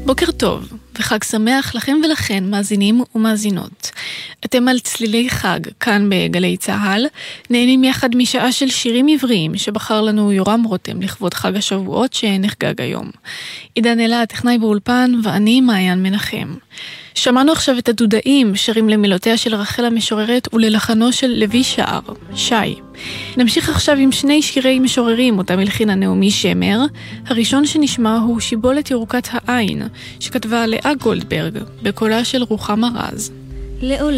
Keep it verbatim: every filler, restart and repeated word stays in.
בוקר טוב, וחג שמח לכם ולכן, מאזינים ומאזינות. אתם על צלילי חג, כאן בגלי צהל, נהנים יחד משעה של שירים עבריים שבחר לנו יורם רותם לכבוד חג השבועות שנחגג היום. עידן אלה, הטכנאי באולפן, ואני מעיין מנחם. שמענו עכשיו את הדודאים, שרים למילותיה של רחל המשוררת וללחנו של לוי שער, שי. נמשיך עכשיו עם שני שירי משוררים, אותם הלחינה נעמי שמר. הראשון שנשמע הוא שיבולת ירוקת העין, שכתבה לאה גולדברג, בקולה של רוחמה רז. לעולם